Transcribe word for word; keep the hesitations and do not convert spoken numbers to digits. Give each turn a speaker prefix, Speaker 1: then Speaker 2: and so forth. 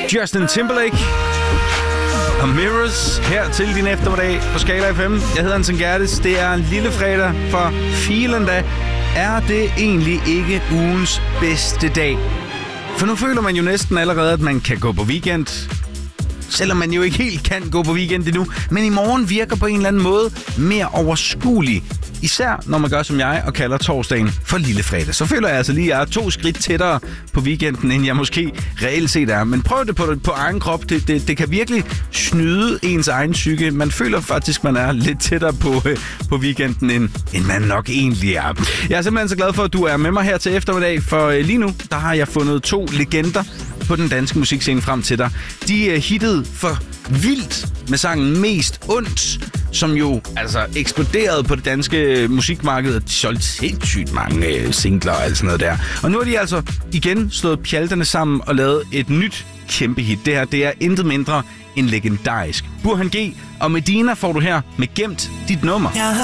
Speaker 1: Justin Timberlake og Mirrors her til din eftermiddag på Skala F M. Jeg hedder Anton Gerdes. Det er en lille fredag for filen da. Er det egentlig ikke ugens bedste dag? For nu føler man jo næsten allerede, at man kan gå på weekend. Selvom man jo ikke helt kan gå på weekend endnu. Men i morgen virker på en eller anden måde mere overskuelig. Især når man gør som jeg og kalder torsdagen for lille fredag. Så føler jeg altså lige, at jeg er to skridt tættere på weekenden, end jeg måske reelt set er. Men prøv det på, på egen krop. Det, det, det kan virkelig snyde ens egen psyke. Man føler faktisk, man er lidt tættere på, øh, på weekenden, end, end man nok egentlig er. Jeg er simpelthen så glad for, at du er med mig her til eftermiddag. For øh, lige nu, der har jeg fundet to legender på den danske musikscene frem til dig. De er hittet for vildt med sangen Mest Ondt, som jo altså eksploderede på det danske musikmarked, og de solgte sindssygt mange øh, singler og alt sådan noget der. Og nu har de altså igen slået pjalterne sammen og lavet et nyt kæmpe hit. Det her, det er intet mindre end legendarisk. Burhan G og Medina får du her med Gemt dit nummer.
Speaker 2: Jeg